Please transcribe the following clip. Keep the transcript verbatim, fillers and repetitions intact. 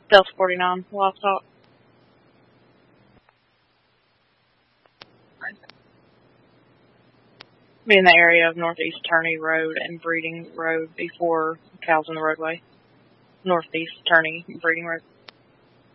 Delta forty-nine, livestock. Be in the area of Northeast Turney Road and Breeding Road before cows in the roadway. Northeast Turney Breeding Road.